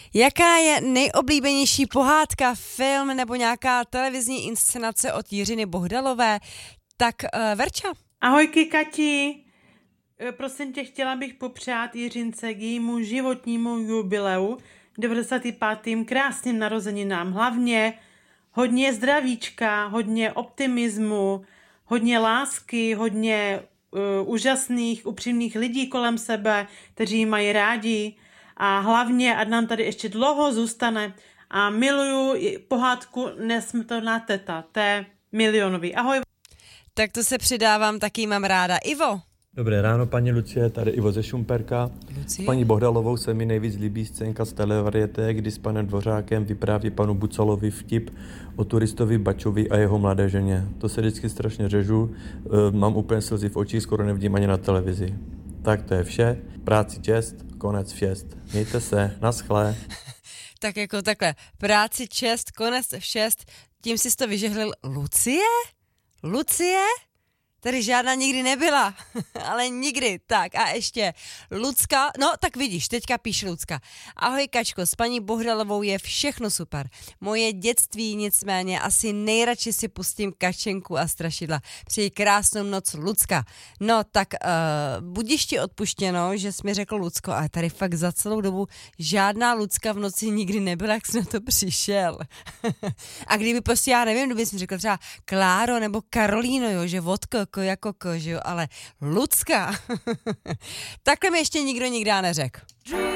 Jaká je nejoblíbenější pohádka, film nebo nějaká televizní inscenace od Jiřiny Bohdalové? Tak Verča. Ahojky, Kati. Prosím tě, chtěla bych popřát Jiřince k jejímu životnímu jubileu 95. krásným narozeninám. Hlavně hodně zdravíčka, hodně optimismu, hodně lásky, hodně úžasných, upřímných lidí kolem sebe, kteří ji mají rádi. A hlavně, ať nám tady ještě dlouho zůstane. A miluju pohádku Nesmrtelná teta. To je milionový. Ahoj. Tak to se přidávám, taky mám ráda. Ivo. Dobré ráno, paní Lucie, tady Ivo ze Šumperka. S paní Bohdalovou se mi nejvíc líbí scénka z televarieté, kdy s panem Dvořákem vypráví panu Bucalovi vtip o turistovi Bačovi a jeho mladé ženě. To se vždycky strašně řežu, mám úplně slzy v očích, skoro nevidím ani na televizi. Tak to je vše, práci čest, konec všest. Mějte se, naschle. Tak jako takhle, práci čest, konec všest, tím jsi to vyžehlil. Lucie? Tady žádná nikdy nebyla, ale nikdy. Tak a ještě Lucka, no tak vidíš, teďka píše Lucka. Ahoj Kačko, s paní Bohdalovou je všechno super. Moje dětství nicméně asi nejradši si pustím Kačenku a strašidla. Přeji krásnou noc Lucka. No tak budiš ti odpuštěno, že jsi mi řekl Lucko, ale tady fakt za celou dobu žádná Lucka v noci nikdy nebyla, jak jsi na to přišel. A kdyby prostě, já nevím, kdyby jsi mi řekl třeba Kláro nebo Karolíno, jo, že vodko, jako že jo, ale Lucka. Takhle mi ještě nikdo nikdy neřekl.